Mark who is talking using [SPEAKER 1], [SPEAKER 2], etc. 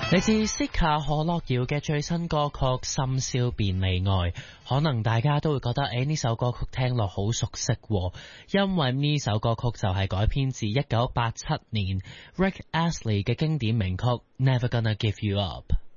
[SPEAKER 1] 嚟自 Sika 可樂瑤嘅最新歌曲《深宵便利愛》，可能大家都會覺得呢首歌曲聽落好熟悉喎，因為呢首歌曲就係改編自1987年 Rick Astley 嘅經典名曲《Never Gonna Give You Up》。